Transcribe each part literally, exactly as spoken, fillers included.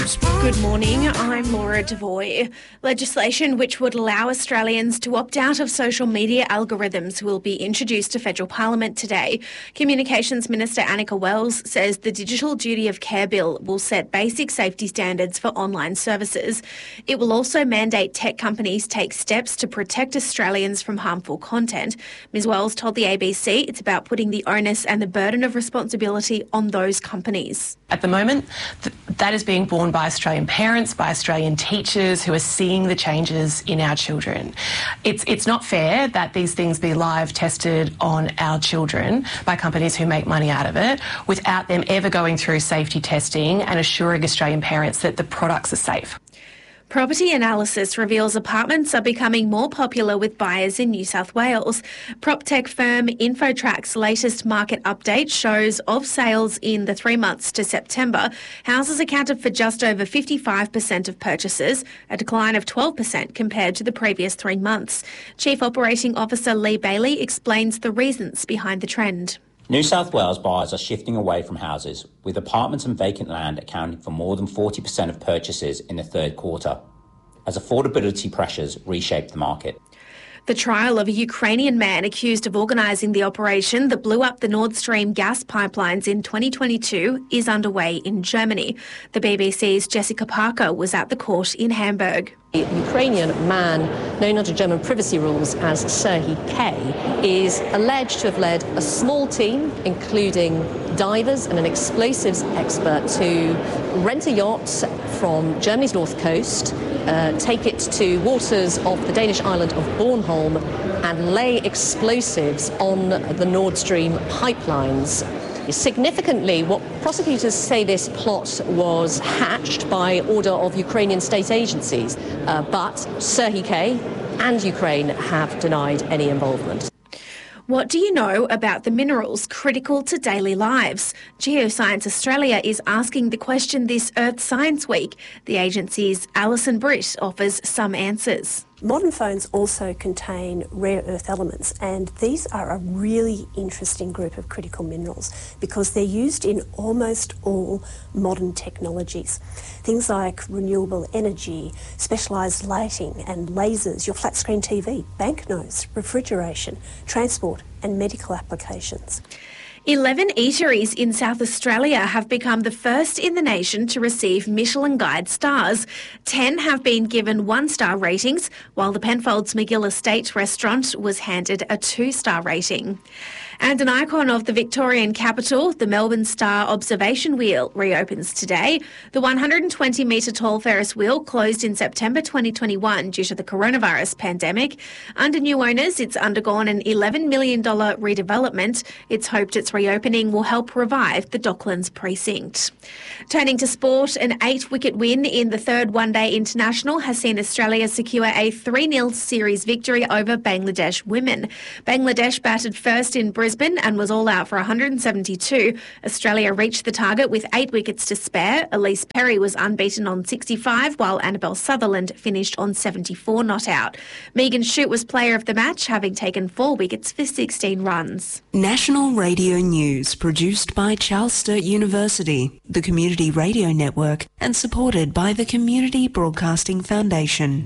News. Good morning, I'm Laura Devoy. Legislation which would allow Australians to opt out of social media algorithms will be introduced to federal parliament today. Communications Minister Annika Wells says the Digital Duty of Care Bill will set basic safety standards for online services. It will also mandate tech companies take steps to protect Australians from harmful content. Miz Wells told the A B C it's about putting the onus and the burden of responsibility on those companies. At the moment, th- that is being borne by Australian parents, by Australian teachers who are seeing the changes in our children. It's it's not fair that these things be live tested on our children by companies who make money out of it without them ever going through safety testing and assuring Australian parents that the products are safe. Property analysis reveals apartments are becoming more popular with buyers in New South Wales. PropTech firm Infotrack's latest market update shows of sales in the three months to September, houses accounted for just over fifty-five percent of purchases, a decline of twelve percent compared to the previous three months. Chief Operating Officer Lee Bailey explains the reasons behind the trend. New South Wales buyers are shifting away from houses, with apartments and vacant land accounting for more than forty percent of purchases in the third quarter, as affordability pressures reshape the market. The trial of a Ukrainian man accused of organising the operation that blew up the Nord Stream gas pipelines in twenty twenty-two is underway in Germany. The B B C's Jessica Parker was at the court in Hamburg. A Ukrainian man, known under German privacy rules as Serhiy K, is alleged to have led a small team, including divers and an explosives expert, to rent a yacht from Germany's north coast, uh, take it to waters of the Danish island of Bornholm, and lay explosives on the Nord Stream pipelines. Significantly, what prosecutors say this plot was hatched by order of Ukrainian state agencies, uh, but Serhiy K and Ukraine have denied any involvement. What do you know about the minerals critical to daily lives? Geoscience Australia is asking the question this Earth Science Week. The agency's Alison Britt offers some answers. Modern phones also contain rare earth elements, and these are a really interesting group of critical minerals because they're used in almost all modern technologies. Things like renewable energy, specialised lighting and lasers, your flat screen T V, banknotes, refrigeration, transport and medical applications. Eleven eateries in South Australia have become the first in the nation to receive Michelin Guide stars. Ten have been given one-star ratings, while the Penfolds McGill Estate restaurant was handed a two-star rating. And an icon of the Victorian capital, the Melbourne Star Observation Wheel, reopens today. The one hundred twenty metre tall Ferris wheel closed in September twenty twenty-one due to the coronavirus pandemic. Under new owners, it's undergone an eleven million dollars redevelopment. It's hoped its reopening will help revive the Docklands precinct. Turning to sport, an eight-wicket win in the third one-day international has seen Australia secure a three nil series victory over Bangladesh women. Bangladesh batted first in Brisbane and was all out for one hundred seventy-two. Australia reached the target with eight wickets to spare. Elise Perry was unbeaten on sixty-five, while Annabelle Sutherland finished on seventy-four not out. Megan Shute was player of the match, having taken four wickets for sixteen runs. National Radio News, produced by Charles Sturt University, the Community Radio Network, and supported by the Community Broadcasting Foundation.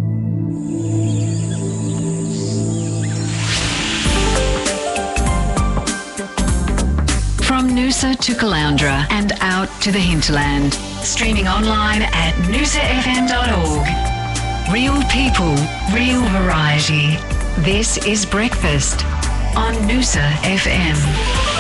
From Noosa to Caloundra and out to the hinterland. Streaming online at noosa f m dot org. Real people, real variety. This is Breakfast on Noosa F M.